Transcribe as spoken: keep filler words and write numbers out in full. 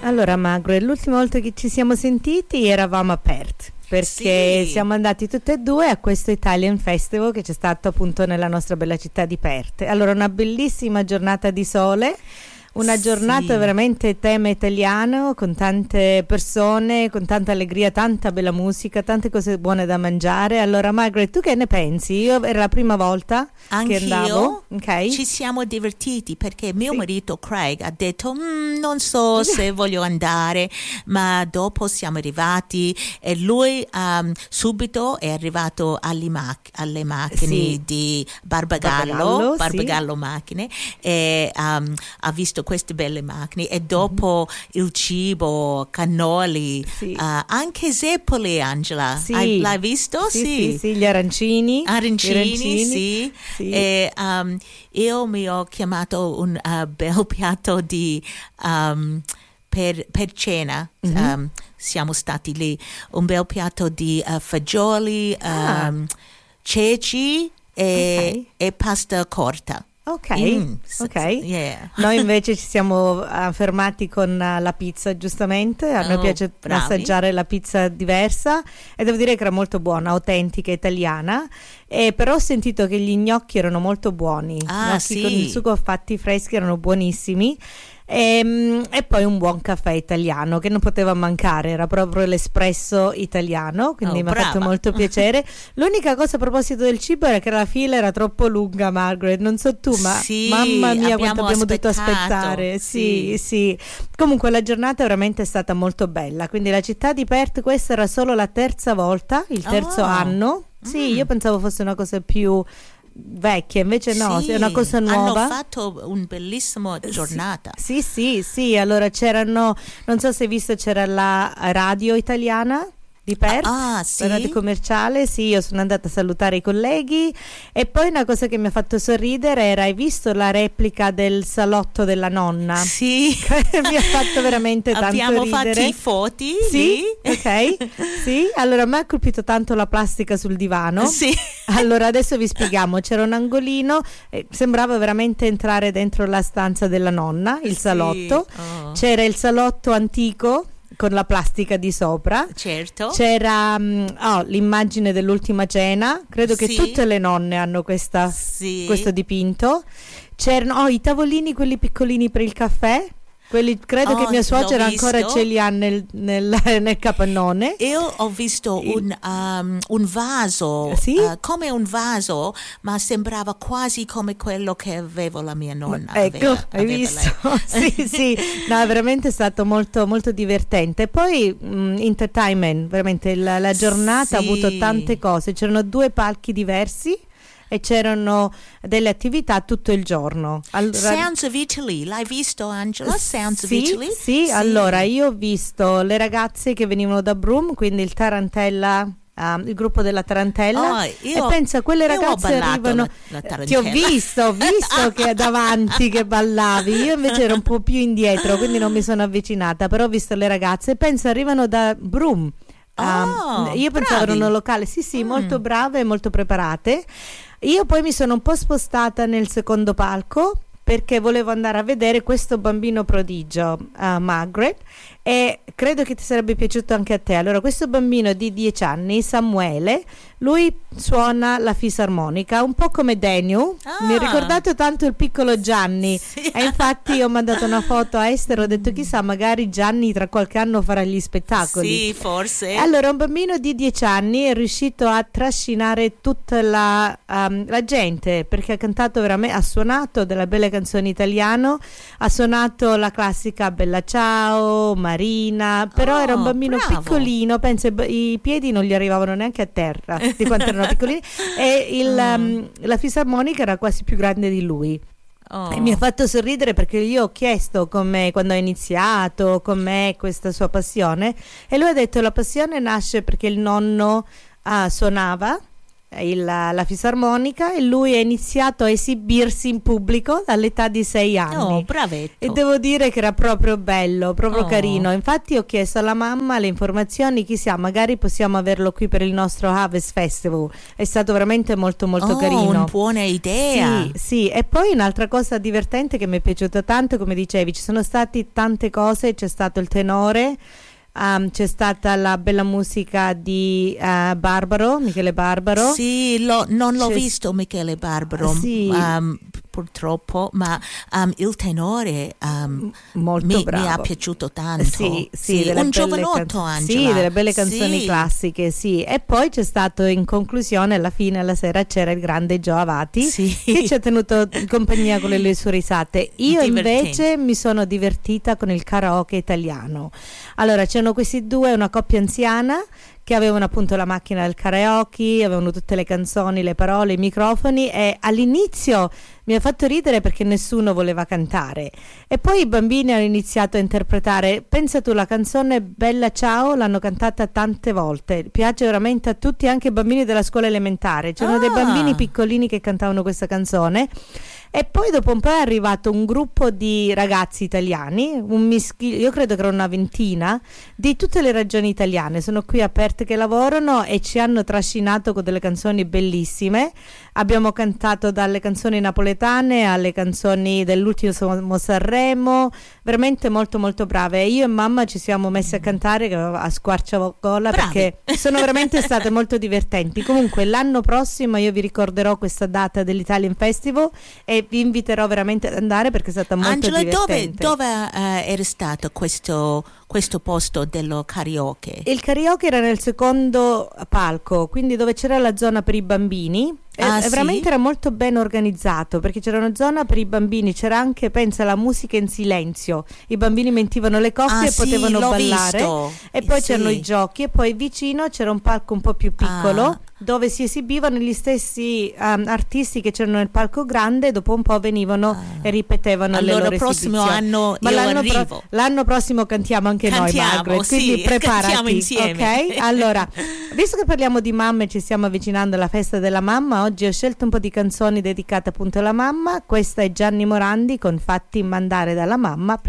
Allora Margaret, l'ultima volta che ci siamo sentiti eravamo a Perth, perché sì. siamo andati tutte e due a questo Italian Festival che c'è stato appunto nella nostra bella città di Perth. Allora, una bellissima giornata di sole, una giornata sì. veramente tema italiano, con tante persone, con tanta allegria, tanta bella musica, tante cose buone da mangiare. Allora Margaret, tu che ne pensi? Io era la prima volta che andavo. Okay. Ci siamo divertiti perché mio Sì. marito Craig ha detto mm, non so se voglio andare, ma dopo siamo arrivati e lui um, subito è arrivato alle, mac- alle macchine Sì. di Barbagallo, Barbagallo, Barbagallo sì. macchine, e um, ha visto queste belle macchine e dopo mm-hmm. il cibo, cannoli, Sì. uh, anche zeppole, Angela. Sì. Hai, l'hai visto? Sì, sì, sì, gli arancini. Arancini, Gli arancini. sì. Sì. E um, io mi ho chiamato un uh, bel piatto di um, per, per cena. Mm-hmm. Um, siamo stati lì, un bel piatto di uh, fagioli, Ah. um, ceci e, Okay. e pasta corta. Ok, Mm, ok. yeah. Noi invece ci siamo uh, fermati con uh, la pizza, giustamente. A noi Oh, piace bravi. assaggiare la pizza diversa e devo dire che era molto buona, autentica, italiana. E però ho sentito che gli gnocchi erano molto buoni. Ah, Gnocchi sì. con il sugo fatti freschi erano buonissimi. E, e poi un buon caffè italiano che non poteva mancare, era proprio l'espresso italiano, quindi Oh, mi ha fatto brava. molto piacere. L'unica cosa a proposito del cibo era che la fila era troppo lunga, Margaret, non so tu, ma Sì, mamma mia abbiamo quanto abbiamo dovuto aspettato, aspettare. Sì, sì. sì. Comunque la giornata è veramente stata molto bella, quindi la città di Perth, questa era solo la terza volta, il terzo Oh. anno. Sì, Mm. io pensavo fosse una cosa più vecchia, invece no, Sì, è una cosa nuova. hanno fatto una bellissima giornata. Sì, sì, sì, allora c'erano, non so se hai visto, c'era la radio italiana di Perth, Ah, sì? la radio commerciale, sì, io sono andata a salutare i colleghi e poi una cosa che mi ha fatto sorridere era, hai visto la replica del salotto della nonna? Sì. Mi ha fatto veramente tanto Abbiamo ridere. fatto i foti. Sì, lì. ok, sì, allora a me ha colpito tanto la plastica sul divano. Sì. Allora adesso vi spieghiamo, c'era un angolino, eh, sembrava veramente entrare dentro la stanza della nonna, il Sì. salotto, Oh. c'era il salotto antico con la plastica di sopra, Certo. c'era mm, oh, l'immagine dell'ultima cena, credo che Sì. tutte le nonne hanno questa, Sì. questo dipinto, c'erano oh, i tavolini quelli piccolini per il caffè. Quelli, credo Oh, che mia suocera l'ho ancora visto. ce li ha nel, nel, nel capannone. Io ho visto Il- un, um, un vaso, Sì? uh, come un vaso, ma sembrava quasi come quello che avevo la mia nonna. Ecco, aveva- hai aveva visto? lei. Sì, sì, no, è veramente stato molto, molto divertente. Poi mh, entertainment, veramente la, la giornata ha Sì. avuto tante cose. C'erano due palchi diversi e c'erano delle attività tutto il giorno. Allora, Sounds of Italy, l'hai visto, Angela? Sounds sì, of Italy? sì, allora io ho visto le ragazze che venivano da Broome, quindi il Tarantella. Um, il gruppo della Tarantella Oh, e io- pensa quelle io ho ragazze ballato arrivano la- la ti Tarantella. ho visto ho visto che davanti che ballavi, io invece ero un po' più indietro quindi non mi sono avvicinata, però ho visto le ragazze e penso arrivano da Broome. Um, Oh, io pensavo bravi. erano locale, sì sì, Mm. molto brave e molto preparate. Io poi mi sono un po' spostata nel secondo palco perché volevo andare a vedere questo bambino prodigio, uh, Margaret, e credo che ti sarebbe piaciuto anche a te. Allora, questo bambino di dieci anni, Samuele, lui suona la fisarmonica, un po' come Daniel. Ah. Mi ha ricordato tanto il piccolo Gianni. Sì. E infatti ho mandato una foto a Esther, ho detto chissà, magari Gianni tra qualche anno farà gli spettacoli. Sì, forse. Allora, un bambino di dieci anni è riuscito a trascinare tutta la, um, la gente perché ha cantato veramente, ha suonato delle belle canzoni italiano, ha suonato la classica Bella Ciao, Marina, però Oh, era un bambino bravo. piccolino, penso i, i piedi non gli arrivavano neanche a terra di quanto erano piccolini e il, um, la fisarmonica era quasi più grande di lui. Oh. E mi ha fatto sorridere perché io ho chiesto come, quando ha iniziato, com'è questa sua passione e lui ha detto la passione nasce perché il nonno ah, suonava il, la fisarmonica, e lui ha iniziato a esibirsi in pubblico all'età di sei anni. Oh, bravetto. E devo dire che era proprio bello, proprio Oh. carino. Infatti ho chiesto alla mamma le informazioni, chissà, magari possiamo averlo qui per il nostro Harvest Festival. È stato veramente molto molto Oh, carino. una buona idea. Sì, sì, e poi un'altra cosa divertente che mi è piaciuta tanto, come dicevi, ci sono state tante cose, c'è stato il tenore, um, c'è stata la bella musica di uh, Barbaro, Michele Barbaro. Sì, lo- non l'ho C'è- visto Michele Barbaro, Sì. um, purtroppo, ma um, il tenore um, Molto mi, bravo. mi è piaciuto tanto. Sì, sì, delle un belle giovanotto, can- Angela. Sì, delle belle canzoni Sì. classiche, sì. E poi c'è stato in conclusione, alla fine, alla sera, c'era il grande Joe Avati, Sì. che ci ha tenuto in compagnia con le, le sue risate. Io Divertente. invece mi sono divertita con il karaoke italiano. Allora, c'erano questi due, una coppia anziana, che avevano appunto la macchina del karaoke, avevano tutte le canzoni, le parole, i microfoni, e all'inizio mi ha fatto ridere perché nessuno voleva cantare, e poi i bambini hanno iniziato a interpretare. Pensa tu, la canzone Bella Ciao l'hanno cantata tante volte, piace veramente a tutti, anche ai bambini della scuola elementare. C'erano Ah. dei bambini piccolini che cantavano questa canzone. E poi dopo un po' è arrivato un gruppo di ragazzi italiani, un mischio, io credo che era una ventina, di tutte le regioni italiane. Sono qui aperte che lavorano e ci hanno trascinato con delle canzoni bellissime. Abbiamo cantato dalle canzoni napoletane alle canzoni dell'ultimo Sanremo, veramente molto molto brave. E io e mamma ci siamo messi a cantare a squarciagola, Bravi. perché sono veramente state molto divertenti. Comunque l'anno prossimo io vi ricorderò questa data dell'Italian Festival e vi inviterò veramente ad andare, perché è stata molto Angela, dove, divertente. dove eh, era stato questo, questo posto dello karaoke? Il karaoke era nel secondo palco, quindi dove c'era la zona per i bambini. E- Ah, e sì? veramente era molto ben organizzato, perché c'era una zona per i bambini, c'era anche, pensa, la musica in silenzio, i bambini mentivano le cuffie Ah, e sì, potevano l'ho ballare, visto. e poi Sì. c'erano i giochi, e poi vicino c'era un palco un po' più piccolo, Ah. dove si esibivano gli stessi um, artisti che c'erano nel palco grande, e dopo un po' venivano Ah. e ripetevano le Allora, loro il prossimo esibizioni. anno Ma io l'anno, arrivo. l'anno prossimo cantiamo anche Cantiamo, noi, Margaret, sì, quindi preparati, cantiamo insieme. ok? Allora, visto che parliamo di mamme e ci stiamo avvicinando alla festa della mamma, oggi ho scelto un po' di canzoni dedicate appunto alla mamma. Questa è Gianni Morandi con Fatti mandare dalla mamma.